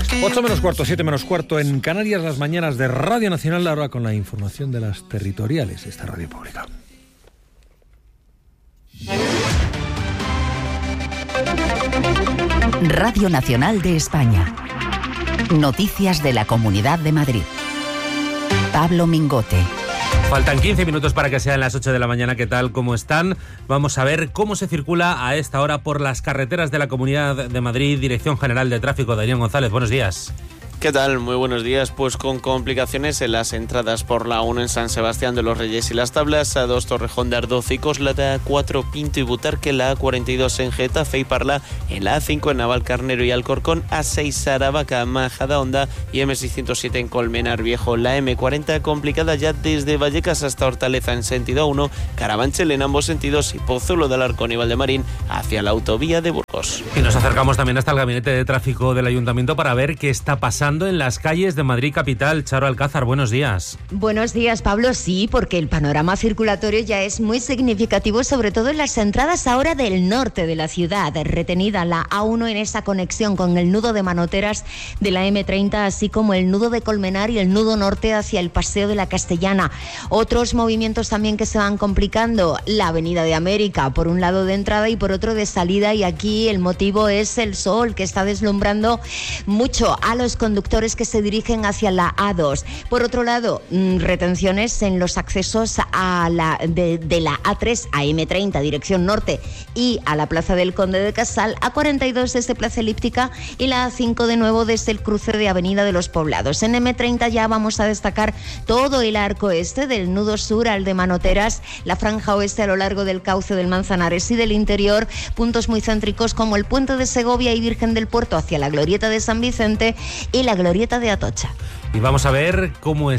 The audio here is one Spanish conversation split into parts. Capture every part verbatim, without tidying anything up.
ocho menos cuarto, siete menos cuarto en Canarias, las mañanas de Radio Nacional, ahora con la información de las territoriales, esta radio pública. Radio Nacional de España. Noticias de la Comunidad de Madrid. Pablo Mingote. Faltan quince minutos para que sean las ocho de la mañana. ¿Qué tal? ¿Cómo están? Vamos a ver cómo se circula a esta hora por las carreteras de la Comunidad de Madrid. Dirección General de Tráfico, Daniel González. Buenos días. ¿Qué tal? Muy buenos días. Pues con complicaciones en las entradas por la uno en San Sebastián de los Reyes y Las Tablas, A dos Torrejón de Ardoz y Coslada, A cuatro Pinto y Butarque, la A cuarenta y dos en Getafe y Parla, en la A cinco en Navalcarnero y Alcorcón, A seis Aravaca, Majadahonda y eme seiscientos siete en Colmenar Viejo. La eme cuarenta complicada ya desde Vallecas hasta Hortaleza en sentido uno, Carabanchel en ambos sentidos y Pozuelo de Alarcón y Valdemarín hacia la autovía de Burgos. Y nos acercamos también hasta el Gabinete de Tráfico del Ayuntamiento para ver qué está pasando en las calles de Madrid capital. Charo Alcázar, buenos días. Buenos días, Pablo. Sí, porque el panorama circulatorio ya es muy significativo, sobre todo en las entradas ahora del norte de la ciudad. Retenida la A uno en esa conexión con el nudo de Manoteras de la eme treinta, así como el nudo de Colmenar y el nudo norte hacia el Paseo de la Castellana. Otros movimientos también que se van complicando, la Avenida de América, por un lado de entrada y por otro de salida, y aquí el motivo es el sol, que está deslumbrando mucho a los conductores que se dirigen hacia la A dos. Por otro lado, retenciones en los accesos a la, de, de la A tres a eme treinta, dirección norte, y a la Plaza del Conde de Casal, A cuarenta y dos desde Plaza Elíptica y la A cinco de nuevo desde el cruce de Avenida de los Poblados. En eme treinta ya vamos a destacar todo el arco este, del nudo sur al de Manoteras, la franja oeste a lo largo del cauce del Manzanares y del interior, puntos muy céntricos como el Puente de Segovia y Virgen del Puerto hacia la Glorieta de San Vicente y la Glorieta de Atocha. Y vamos a ver cómo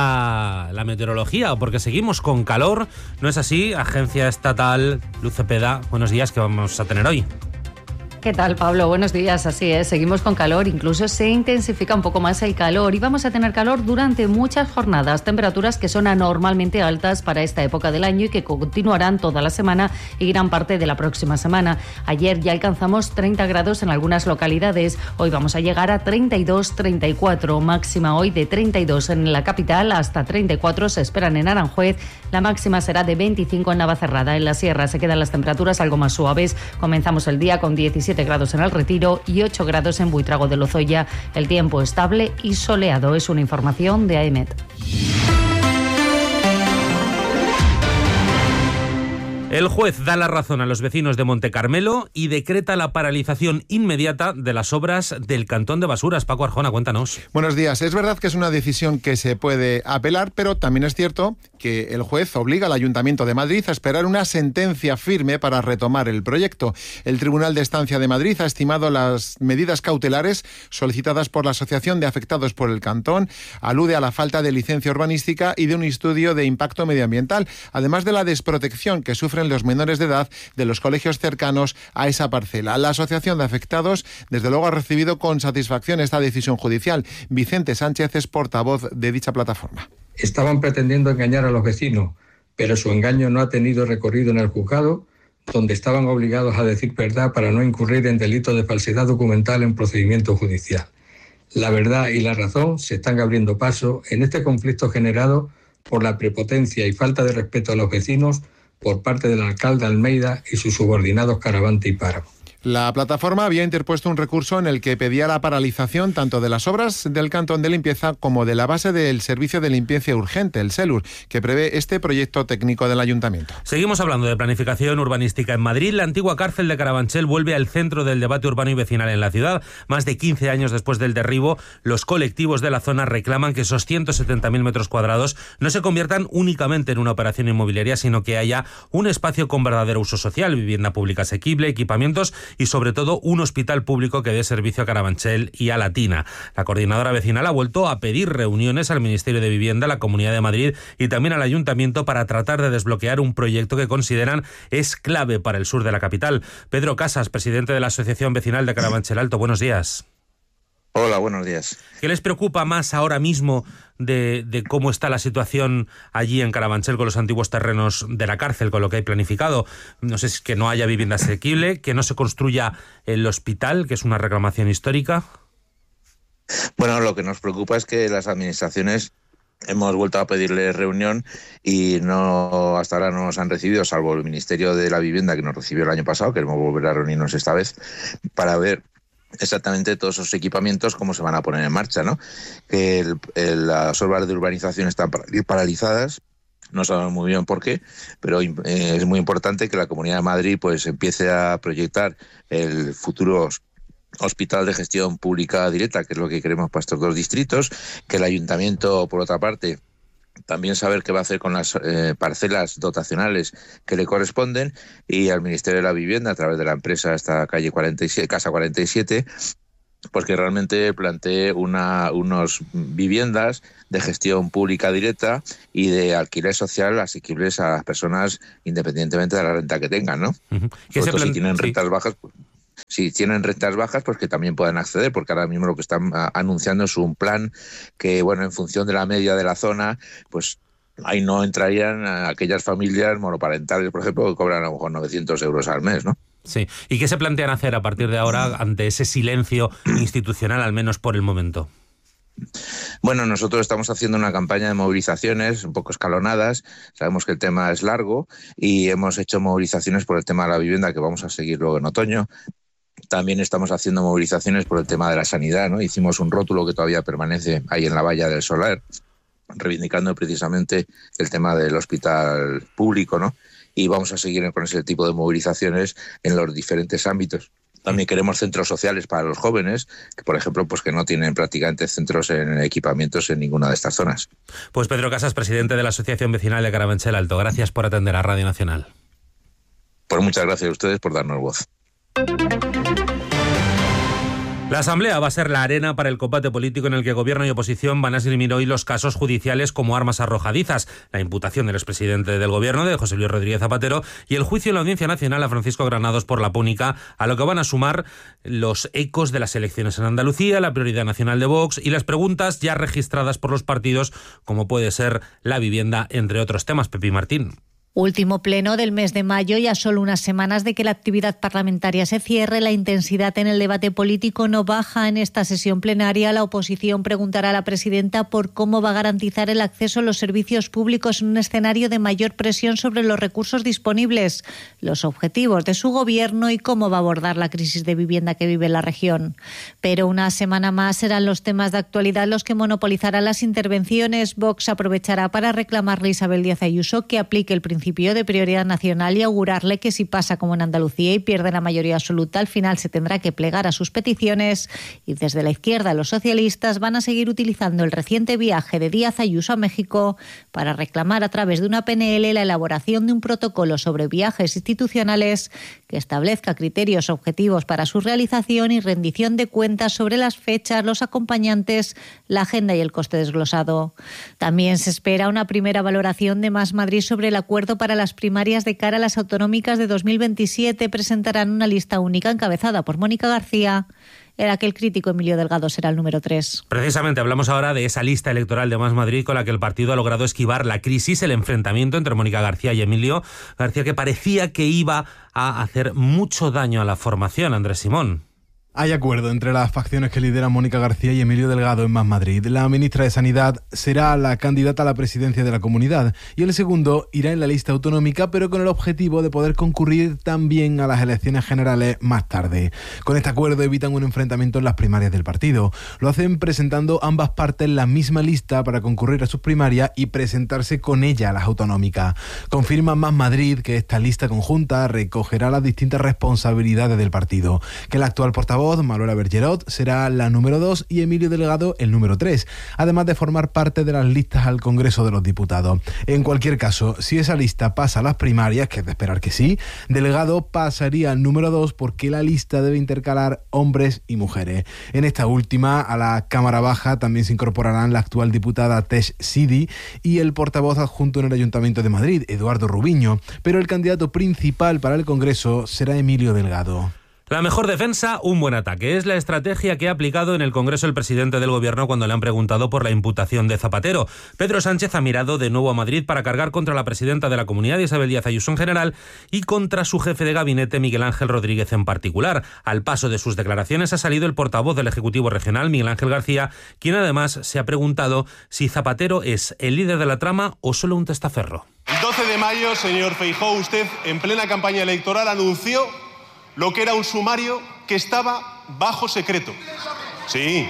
está la meteorología, porque seguimos con calor. ¿No es así? Agencia Estatal Luz Cepeda, buenos días, ¿qué vamos a tener hoy? ¿Qué tal, Pablo? Buenos días, así es, seguimos con calor, incluso se intensifica un poco más el calor y vamos a tener calor durante muchas jornadas, temperaturas que son anormalmente altas para esta época del año y que continuarán toda la semana y gran parte de la próxima semana. Ayer ya alcanzamos treinta grados en algunas localidades, hoy vamos a llegar a treinta y dos, treinta y cuatro, máxima hoy de treinta y dos en la capital, hasta treinta y cuatro se esperan en Aranjuez, la máxima será de veinticinco en Navacerrada. En la sierra se quedan las temperaturas algo más suaves, comenzamos el día con diecisiete grados en El Retiro y ocho grados en Buitrago de Lozoya. El tiempo estable y soleado. Es una información de AEMET. El juez da la razón a los vecinos de Montecarmelo y decreta la paralización inmediata de las obras del Cantón de Basuras. Paco Arjona, cuéntanos. Buenos días. Es verdad que es una decisión que se puede apelar, pero también es cierto que el juez obliga al Ayuntamiento de Madrid a esperar una sentencia firme para retomar el proyecto. El Tribunal de Estancia de Madrid ha estimado las medidas cautelares solicitadas por la Asociación de Afectados por el Cantón. Alude a la falta de licencia urbanística y de un estudio de impacto medioambiental, además de la desprotección que sufren los menores de edad de los colegios cercanos a esa parcela. La Asociación de Afectados, desde luego, ha recibido con satisfacción esta decisión judicial. Vicente Sánchez es portavoz de dicha plataforma. Estaban pretendiendo engañar a los vecinos, pero su engaño no ha tenido recorrido en el juzgado, donde estaban obligados a decir verdad para no incurrir en delitos de falsedad documental en procedimiento judicial. La verdad y la razón se están abriendo paso en este conflicto generado por la prepotencia y falta de respeto a los vecinos por parte del alcalde Almeida y sus subordinados Caravante y Páramo. La plataforma había interpuesto un recurso en el que pedía la paralización tanto de las obras del Cantón de Limpieza como de la base del Servicio de Limpieza Urgente, el SELUR, que prevé este proyecto técnico del Ayuntamiento. Seguimos hablando de planificación urbanística en Madrid. La antigua cárcel de Carabanchel vuelve al centro del debate urbano y vecinal en la ciudad. Más de quince años después del derribo, los colectivos de la zona reclaman que esos ciento setenta mil metros cuadrados no se conviertan únicamente en una operación inmobiliaria, sino que haya un espacio con verdadero uso social, vivienda pública asequible, equipamientos y sobre todo un hospital público que dé servicio a Carabanchel y a Latina. La coordinadora vecinal ha vuelto a pedir reuniones al Ministerio de Vivienda, la Comunidad de Madrid y también al Ayuntamiento para tratar de desbloquear un proyecto que consideran es clave para el sur de la capital. Pedro Casas, presidente de la Asociación Vecinal de Carabanchel Alto, buenos días. Hola, buenos días. ¿Qué les preocupa más ahora mismo de, de cómo está la situación allí en Carabanchel con los antiguos terrenos de la cárcel, con lo que hay planificado? No sé, es que no haya vivienda asequible, que no se construya el hospital, que es una reclamación histórica. Bueno, lo que nos preocupa es que las administraciones hemos vuelto a pedirle reunión y no hasta ahora no nos han recibido, salvo el Ministerio de la Vivienda, que nos recibió el año pasado. Queremos volver a reunirnos esta vez para ver exactamente todos esos equipamientos cómo se van a poner en marcha, ¿no? Que el, el, las obras de urbanización están paralizadas. No sabemos muy bien por qué, pero eh, es muy importante que la Comunidad de Madrid pues empiece a proyectar el futuro hospital de gestión pública directa, que es lo que queremos para estos dos distritos, que el Ayuntamiento, por otra parte, también saber qué va a hacer con las eh, parcelas dotacionales que le corresponden, y al Ministerio de la Vivienda, a través de la empresa esta calle cuarenta y siete, Casa cuarenta y siete, pues que realmente plantee una, unos viviendas de gestión pública directa y de alquiler social asequibles a las personas independientemente de la renta que tengan, ¿no? Uh-huh. Sobre todo plan... si tienen rentas sí. bajas, pues, si tienen rentas bajas, pues que también puedan acceder, porque ahora mismo lo que están anunciando es un plan que, bueno, en función de la media de la zona, pues ahí no entrarían aquellas familias monoparentales, por ejemplo, que cobran a lo mejor novecientos euros al mes, ¿no? Sí. ¿Y qué se plantean hacer a partir de ahora ante ese silencio institucional, al menos por el momento? Bueno, nosotros estamos haciendo una campaña de movilizaciones un poco escalonadas. Sabemos que el tema es largo y hemos hecho movilizaciones por el tema de la vivienda, que vamos a seguir luego en otoño. También estamos haciendo movilizaciones por el tema de la sanidad, ¿no? Hicimos un rótulo que todavía permanece ahí en la valla del Solar, reivindicando precisamente el tema del hospital público, ¿no? Y vamos a seguir con ese tipo de movilizaciones en los diferentes ámbitos. También queremos centros sociales para los jóvenes, que por ejemplo, pues que no tienen prácticamente centros en equipamientos en ninguna de estas zonas. Pues Pedro Casas, presidente de la Asociación Vecinal de Carabanchel Alto, gracias por atender a Radio Nacional. Pues muchas gracias a ustedes por darnos voz. La Asamblea va a ser la arena para el combate político en el que Gobierno y oposición van a esgrimir hoy los casos judiciales como armas arrojadizas, la imputación del expresidente del Gobierno, de José Luis Rodríguez Zapatero, y el juicio en la Audiencia Nacional a Francisco Granados por la Púnica, a lo que van a sumar los ecos de las elecciones en Andalucía, la prioridad nacional de Vox y las preguntas ya registradas por los partidos, como puede ser la vivienda, entre otros temas. Pepi Martín. Último pleno del mes de mayo y a solo unas semanas de que la actividad parlamentaria se cierre, la intensidad en el debate político no baja. En esta sesión plenaria, la oposición preguntará a la presidenta por cómo va a garantizar el acceso a los servicios públicos en un escenario de mayor presión sobre los recursos disponibles, los objetivos de su gobierno y cómo va a abordar la crisis de vivienda que vive la región. Pero una semana más serán los temas de actualidad los que monopolizarán las intervenciones. Vox aprovechará para reclamarle a Isabel Díaz Ayuso que aplique el principio de prioridad nacional y augurarle que si pasa como en Andalucía y pierde la mayoría absoluta, al final se tendrá que plegar a sus peticiones. Y desde la izquierda, los socialistas van a seguir utilizando el reciente viaje de Díaz Ayuso a México para reclamar a través de una P N L la elaboración de un protocolo sobre viajes institucionales que establezca criterios objetivos para su realización y rendición de cuentas sobre las fechas, los acompañantes, la agenda y el coste desglosado. También se espera una primera valoración de Más Madrid sobre el acuerdo para las primarias de cara a las autonómicas de dos mil veintisiete. Presentarán una lista única encabezada por Mónica García, en la que el crítico Emilio Delgado será el número tres. Precisamente hablamos ahora de esa lista electoral de Más Madrid con la que el partido ha logrado esquivar la crisis, el enfrentamiento entre Mónica García y Emilio García, que parecía que iba a hacer mucho daño a la formación. Andrés Simón. Hay acuerdo entre las facciones que lideran Mónica García y Emilio Delgado en Más Madrid. La ministra de Sanidad será la candidata a la presidencia de la comunidad y el segundo irá en la lista autonómica, pero con el objetivo de poder concurrir también a las elecciones generales más tarde. Con este acuerdo evitan un enfrentamiento en las primarias del partido. Lo hacen presentando ambas partes la misma lista para concurrir a sus primarias y presentarse con ella a las autonómicas. Confirma Más Madrid que esta lista conjunta recogerá las distintas responsabilidades del partido, que el actual portavoz Manuela Bergerot será la número dos y Emilio Delgado el número tres, además de formar parte de las listas al Congreso de los Diputados. En cualquier caso, si esa lista pasa a las primarias, que es de esperar que sí, Delgado pasaría al número dos porque la lista debe intercalar hombres y mujeres. En esta última, a la Cámara Baja también se incorporarán la actual diputada Tesh Sidi y el portavoz adjunto en el Ayuntamiento de Madrid, Eduardo Rubiño, pero el candidato principal para el Congreso será Emilio Delgado. La mejor defensa, un buen ataque. Es la estrategia que ha aplicado en el Congreso el presidente del Gobierno cuando le han preguntado por la imputación de Zapatero. Pedro Sánchez ha mirado de nuevo a Madrid para cargar contra la presidenta de la Comunidad, Isabel Díaz Ayuso, en general, y contra su jefe de gabinete, Miguel Ángel Rodríguez, en particular. Al paso de sus declaraciones ha salido el portavoz del Ejecutivo Regional, Miguel Ángel García, quien además se ha preguntado si Zapatero es el líder de la trama o solo un testaferro. El doce de mayo, señor Feijóo, usted en plena campaña electoral anunció lo que era un sumario que estaba bajo secreto. Sí.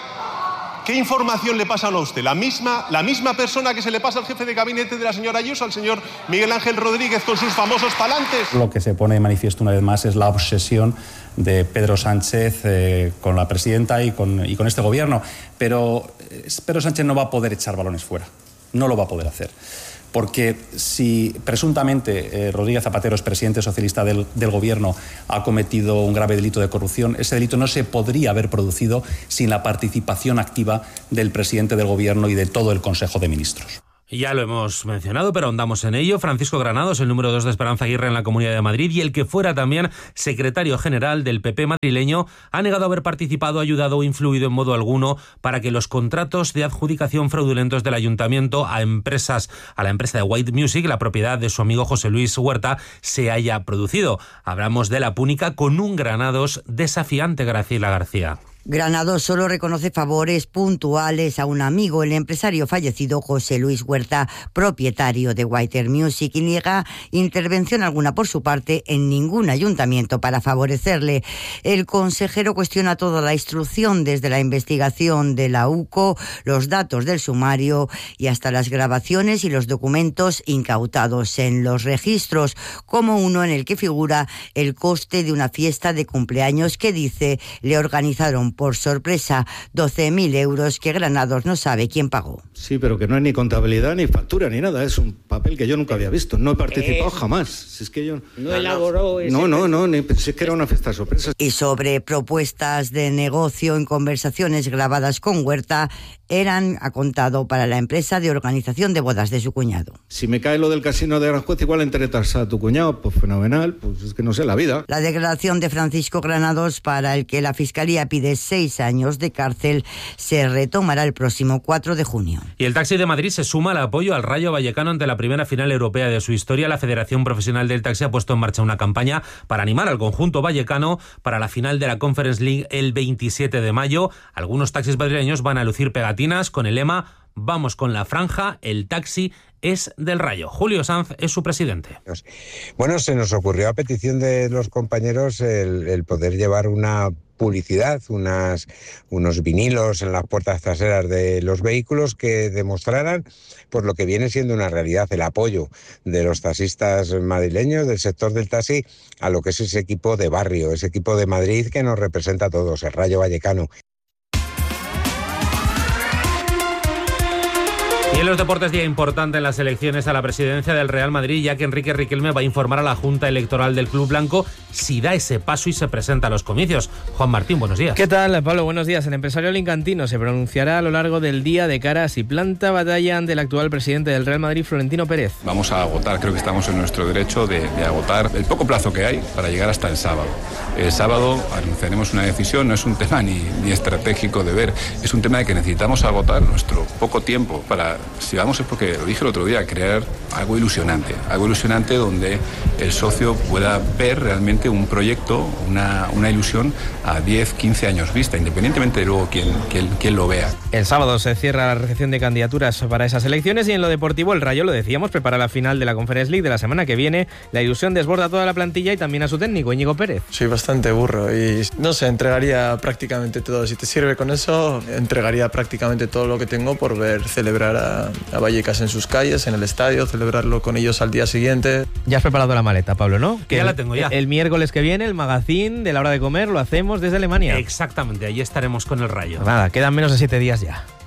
¿Qué información le pasan a usted? ¿La misma, la misma persona que se le pasa al jefe de gabinete de la señora Ayuso, al señor Miguel Ángel Rodríguez, con sus famosos palantes? Lo que se pone de manifiesto una vez más es la obsesión de Pedro Sánchez eh, con la presidenta y con, y con este gobierno. Pero eh, Pedro Sánchez no va a poder echar balones fuera. No lo va a poder hacer. Porque si presuntamente eh, Rodríguez Zapatero es presidente socialista del, del Gobierno, ha cometido un grave delito de corrupción, ese delito no se podría haber producido sin la participación activa del presidente del Gobierno y de todo el Consejo de Ministros. Ya lo hemos mencionado, pero ahondamos en ello. Francisco Granados, el número dos de Esperanza Aguirre en la Comunidad de Madrid y el que fuera también secretario general del P P madrileño, ha negado haber participado, ayudado o influido en modo alguno para que los contratos de adjudicación fraudulentos del ayuntamiento a empresas, a la empresa de White Music, la propiedad de su amigo José Luis Huerta, se haya producido. Hablamos de la púnica con un Granados desafiante, Graciela García. Granados solo reconoce favores puntuales a un amigo, el empresario fallecido José Luis Huerta, propietario de White Music, y niega intervención alguna por su parte en ningún ayuntamiento para favorecerle. El consejero cuestiona toda la instrucción, desde la investigación de la U C O, los datos del sumario y hasta las grabaciones y los documentos incautados en los registros, como uno en el que figura el coste de una fiesta de cumpleaños que dice le organizaron por sorpresa doce mil euros que Granados no sabe quién pagó. Sí, pero que no hay ni contabilidad, ni factura, ni nada. Es un papel que yo nunca había visto. No he participado eh, jamás. Si es que yo no elaboró ese... No, no, no, ni pensé que era una fiesta sorpresa. Y sobre propuestas de negocio en conversaciones grabadas con Huerta, eran, ha contado, para la empresa de organización de bodas de su cuñado. Si me cae lo del casino de Aranjuez, igual entretas a tu cuñado, pues fenomenal, pues es que no sé, la vida. La declaración de Francisco Granados, para el que la Fiscalía pide seis años de cárcel, se retomará el próximo cuatro de junio. Y el Taxi de Madrid se suma al apoyo al Rayo Vallecano ante la primera final europea de su historia. La Federación Profesional del Taxi ha puesto en marcha una campaña para animar al conjunto vallecano para la final de la Conference League el veintisiete de mayo. Algunos taxis madrileños van a lucir pegatinas con el lema "Vamos con la franja, el taxi es del Rayo". Julio Sanz es su presidente. Bueno, se nos ocurrió a petición de los compañeros el, el poder llevar una publicidad, unas, unos vinilos en las puertas traseras de los vehículos que demostraran pues lo que viene siendo una realidad, el apoyo de los taxistas madrileños, del sector del taxi, a lo que es ese equipo de barrio, ese equipo de Madrid que nos representa a todos, el Rayo Vallecano. Y en los deportes, día importante en las elecciones a la presidencia del Real Madrid, ya que Enrique Riquelme va a informar a la Junta Electoral del Club Blanco si da ese paso y se presenta a los comicios. Juan Martín, buenos días. ¿Qué tal, Pablo? Buenos días. El empresario alicantino se pronunciará a lo largo del día de cara a si planta batalla ante el actual presidente del Real Madrid, Florentino Pérez. Vamos a agotar, creo que estamos en nuestro derecho de, de agotar el poco plazo que hay para llegar hasta el sábado. El sábado anunciaremos una decisión, no es un tema ni, ni estratégico de ver, es un tema de que necesitamos agotar nuestro poco tiempo para, si vamos, es porque lo dije el otro día, crear algo ilusionante, algo ilusionante donde el socio pueda ver realmente un proyecto, una, una ilusión a diez, quince años vista, independientemente de luego quién, quién, quién lo vea. El sábado se cierra la recepción de candidaturas para esas elecciones y en lo deportivo el Rayo, lo decíamos, prepara la final de la Conference League de la semana que viene. La ilusión desborda a toda la plantilla y también a su técnico, Íñigo Pérez. Soy bastante burro y no sé, entregaría prácticamente todo. Si te sirve con eso, entregaría prácticamente todo lo que tengo por ver celebrar a, a Vallecas en sus calles, en el estadio, celebrarlo con ellos al día siguiente. Ya has preparado la maleta, Pablo, ¿no? Que ya el, la tengo ya. El miércoles que viene, el magazín de la hora de comer lo hacemos desde Alemania. Exactamente, ahí estaremos con el Rayo. Nada, quedan menos de siete días ya.